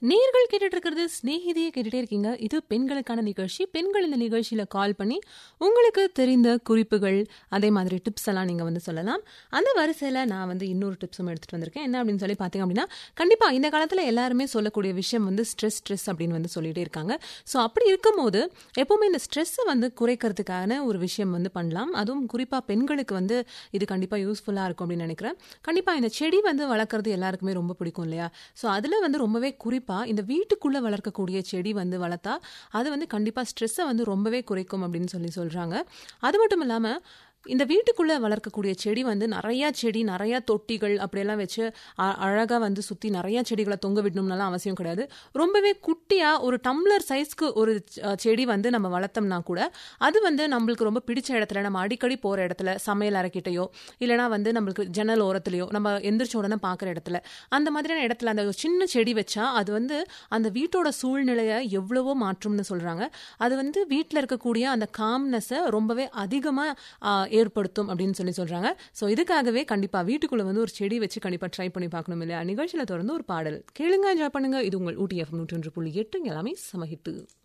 நேர்கள் கேட்டுட்டு இருக்கிறது ஸ்நேகிதியை கேட்டுட்டே இருக்கீங்க. இது பெண்களுக்கான நிகழ்ச்சி. பெண்கள் இந்த நிகழ்ச்சியில கால் பண்ணி உங்களுக்கு தெரிந்த குறிப்புகள், அதே மாதிரி டிப்ஸ் எல்லாம் நீங்க வந்து சொல்லலாம். அந்த வரிசையில நான் வந்து இன்னொரு டிப்ஸும் எடுத்துட்டு வந்திருக்கேன். என்ன அப்படின்னு சொல்லி பார்த்தீங்க அப்படின்னா, கண்டிப்பா இந்த காலத்துல எல்லாருமே சொல்லக்கூடிய விஷயம் வந்து ஸ்ட்ரெஸ் அப்படின்னு வந்து சொல்லிட்டே இருக்காங்க. ஸோ அப்படி இருக்கும்போது எப்பவுமே இந்த ஸ்ட்ரெஸ்ஸை வந்து குறைக்கிறதுக்கான ஒரு விஷயம் வந்து பண்ணலாம். அதுவும் குறிப்பா பெண்களுக்கு வந்து இது கண்டிப்பா யூஸ்ஃபுல்லா இருக்கும் அப்படின்னு நினைக்கிறேன். கண்டிப்பா இந்த செடி வந்து வளர்க்குறது எல்லாருக்குமே ரொம்ப பிடிக்கும் இல்லையா? ஸோ அதுல வந்து ரொம்பவே குறிப்பா இந்த வீட்டுக்குள்ள வளர்க்கக்கூடிய செடி வந்து வளர்த்தா அது வந்து கண்டிப்பா ஸ்ட்ரெஸ்ஸை வந்து ரொம்பவே குறைக்கும் அப்படின்னு சொல்றாங்க. அது மட்டும் இல்லாம இந்த வீட்டுக்குள்ள வளர்க்கக்கூடிய செடி வந்து நிறைய தொட்டிகள் அப்படியெல்லாம் வச்சு அழகா வந்து சுத்தி நிறைய செடிகளை தொங்க விடணும்னாலாம் அவசியம் கிடையாது. ரொம்பவே குட்டியா ஒரு டம்ளர் சைஸ்க்கு ஒரு செடி வந்து நம்ம வளர்த்தோம்னா கூட அது வந்து நம்மளுக்கு ரொம்ப பிடிச்ச இடத்துல, நம்ம அடிக்கடி போற இடத்துல, சமையல் அறைக்கிட்டையோ இல்லைனா வந்து நம்மளுக்கு ஜன்னல் ஓரத்துலையோ, நம்ம எந்திரிச்ச உடனே பார்க்குற இடத்துல, அந்த மாதிரியான இடத்துல அந்த சின்ன செடி வச்சா அது வந்து அந்த வீட்டோட சூழ்நிலையை எவ்வளவோ மாற்றும்னு சொல்றாங்க. அது வந்து வீட்டில் இருக்கக்கூடிய அந்த காம்னஸை ரொம்பவே அதிகமாக ஏற்படுத்தும் அப்படின்னு சொல்றாங்க. ஸோ இதுக்காகவே கண்டிப்பா வீட்டுக்குள்ள வந்து ஒரு செடி வச்சு கண்டிப்பா ட்ரை பண்ணி பார்க்கணும் இல்லையா? நிகழ்ச்சியில தொடர்ந்து ஒரு பாடல் கேளுங்க, என்ஜாய் பண்ணுங்க. இது உங்கள் ஊட்டி FM 101.8 எல்லாமே சமஹிட்டு.